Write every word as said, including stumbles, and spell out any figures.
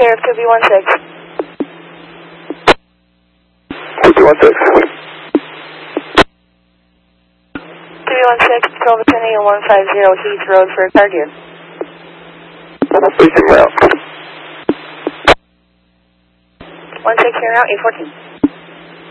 Sheriff two B one six. two B one six. two B one six, twelve Penny and one five zero Heath Road for a car gear. Please take me out. one six, you're out, eight fourteen.